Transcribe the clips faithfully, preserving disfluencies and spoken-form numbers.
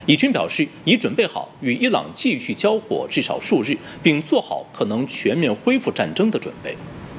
以军表示，已准备好与伊朗继续交火至少数日，并做好可能全面恢复战争的准备。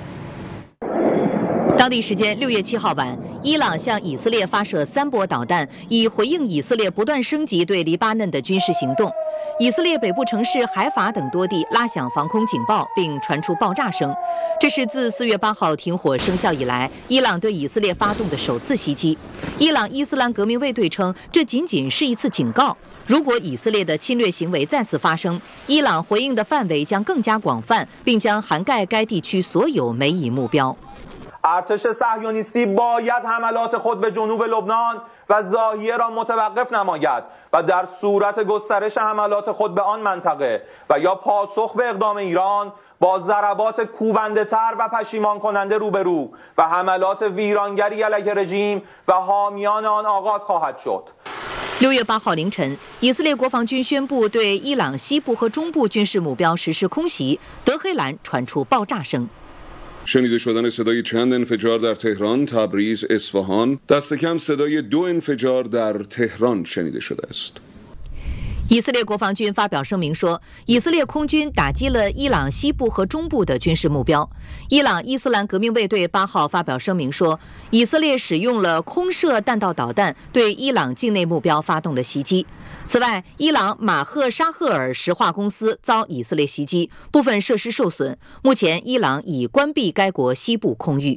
当地时间六月七号晚，伊朗向以色列发射三波导弹，以回应以色列不断升级对黎巴嫩的军事行动。以色列北部城市海法等多地拉响防空警报，并传出爆炸声。这是自四月八号停火生效以来，伊朗对以色列发动的首次袭击。伊朗伊斯兰革命卫队称，这仅仅是一次警告。如果以色列的侵略行为再次发生，伊朗回应的范围将更加广泛，并将涵盖该地区所有美以目标。 ارتش صهیونیستی باید حملات خود به جنوب لبنان و ضاحیه را متوقف نماید و در صورت گسترش حملات خود به آن منطقه و یا پاسخ به اقدام ایران با ضربات کوبنده تر و پشیمان کننده روبرو و حملات ویرانگری علیه رژیم و حامیان آن آغاز خواهد شد。 六月八号凌晨，以色列国防军宣布对伊朗西部和中部军事目标实施空袭，德黑兰传出爆炸声。 شنیده شدن صدای چند انفجار در تهران، تبریز، اصفهان، دست کم صدای دو انفجار در تهران شنیده شده است。 以色列国防军发表声明说，以色列空军打击了伊朗西部和中部的军事目标。伊朗伊斯兰革命卫队八号发表声明说，以色列使用了空射弹道导弹对伊朗境内目标发动了袭击。此外，伊朗马赫沙赫尔石化公司遭以色列袭击，部分设施受损。目前，伊朗已关闭该国西部空域。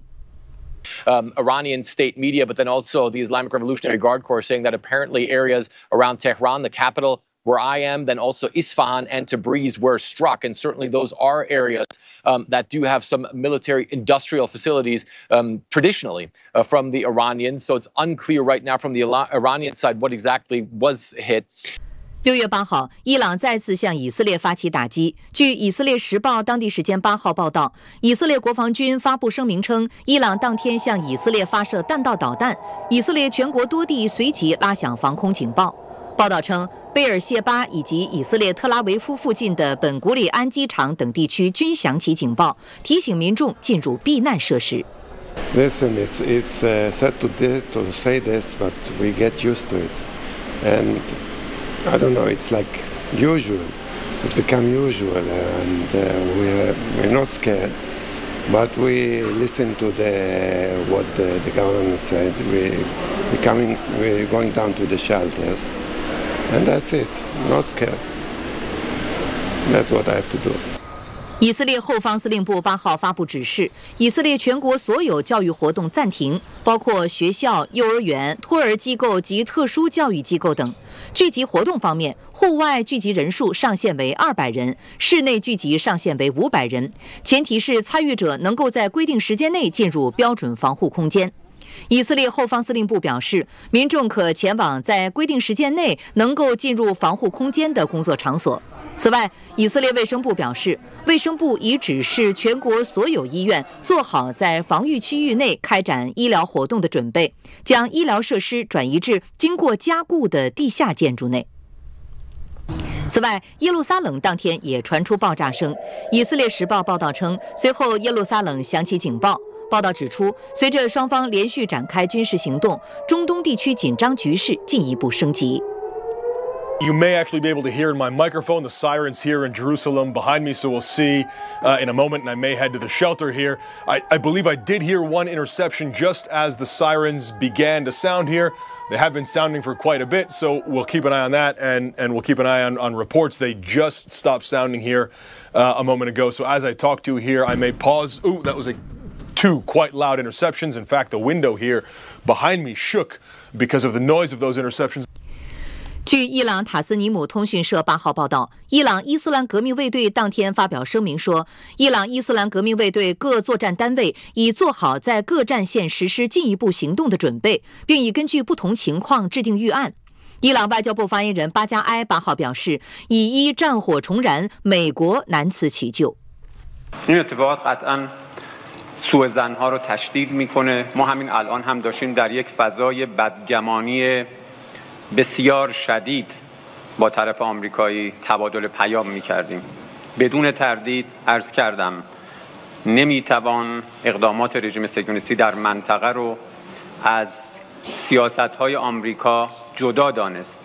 Um, Iranian state media, but then also the Islamic Revolutionary Guard Corps saying that apparently areas around Tehran, the capital, where I am, then also Isfahan and Tabriz were struck. And certainly those are areas um, that do have some military industrial facilities um, traditionally uh, from the Iranians. So it's unclear right now from the Iranian side what exactly was hit. 六月八号，伊朗再次向以色列发起打击。据以色列时报当地时间八号报道，以色列国防军发布声明称，伊朗当天向以色列发射弹道导弹，以色列全国多地随即拉响防空警报。报道称，贝尔谢巴以及以色列特拉维夫附近的本古里安机场等地区均响起警报，提醒民众进入避难设施。 Listen, it's it's uh, sad to to say this, but we get used to it, and I don't know. It's like usual. It's become usual, and uh, we're we're not scared, but we listen to the what the, the government said. We we coming we're going down to the shelters. And that's it. Not scared. That's what I have to do. 以色列后方司令部八号发布指示，以色列全国所有教育活动暂停，包括学校、幼儿园、托儿机构及特殊教育机构等。聚集活动方面，户外聚集人数上限为二百人，室内聚集上限为五百人，前提是参与者能够在规定时间内进入标准防护空间。以色列后方司令部表示，民众可前往在规定时间内能够进入防护空间的工作场所。此外，以色列卫生部表示，卫生部已指示全国所有医院做好在防御区域内开展医疗活动的准备，将医疗设施转移至经过加固的地下建筑内。此外，耶路撒冷当天也传出爆炸声。以色列时报报道称，随后耶路撒冷响起警报。报道指出，随着双方连续展开军事行动，中东地区紧张局势进一步升级。 You may actually be able to hear in my microphone the sirens here in Jerusalem behind me, so we'll see uh, in a moment, and I may head to the shelter here. I, I believe I did hear one interception just as the sirens began to sound here. They have been sounding for quite a bit, so we'll keep an eye on that, and, and we'll keep an eye on, on reports. They just stopped sounding here uh, a moment ago, so as I talk to you here, I may pause. Ooh, that was a two quite loud interceptions. In fact, the window here behind me shook because of the noise of those interceptions. 据伊朗塔斯尼姆通讯社八号报道，伊朗伊斯兰革命卫队当天发表声明说，伊朗伊斯兰革命卫队各作战单位已做好在各战线实施进一步行动的准备，并已根据不同情况制定预案。伊朗外交部发言人巴加埃八号表示，以一战火重燃，美国难辞其咎。 سوء زنها رو تشدید میکنه. ما همین الان هم داشتیم در یک فضای بدگمانی بسیار شدید با طرف آمریکایی تبادل پیام میکردیم. بدون تردید عرض کردم نمیتوان اقدامات رژیم صهیونیستی در منطقه رو از سیاست‌های آمریکا جدا دانست.